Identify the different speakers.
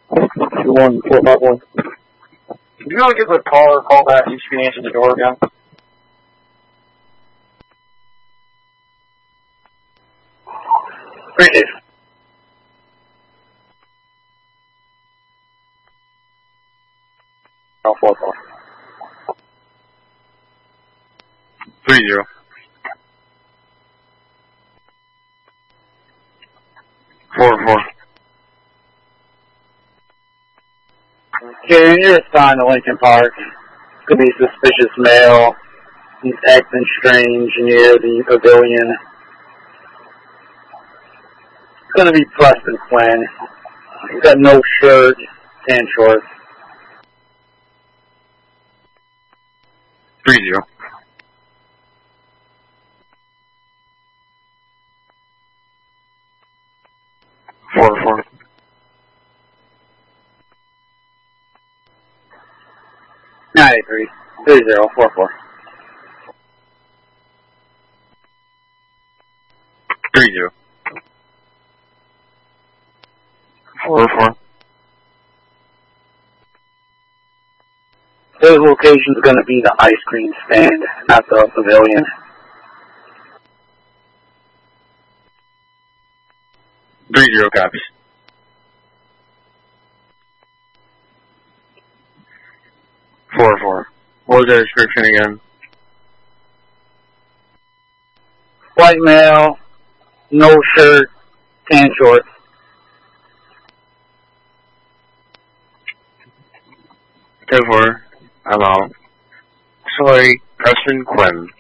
Speaker 1: 21451.
Speaker 2: You want to give the caller a call back? You can answer the door again.
Speaker 1: Appreciate it. Oh, 44.
Speaker 2: 30. 44.
Speaker 1: Okay, you're assigned to Lincoln Park. Could be suspicious male. He's acting strange near the pavilion. It's gonna be Preston Flynn. He's got no shirt, tan shorts.
Speaker 2: 30. 44.
Speaker 1: 983 3044.
Speaker 2: 30. 44.
Speaker 1: His location's gonna be the ice cream stand, not the pavilion.
Speaker 2: 30 copies. 44. What was that description again?
Speaker 1: White male, no shirt, tan shorts.
Speaker 2: 10-4. I'm out. Sorry, Preston Quinn.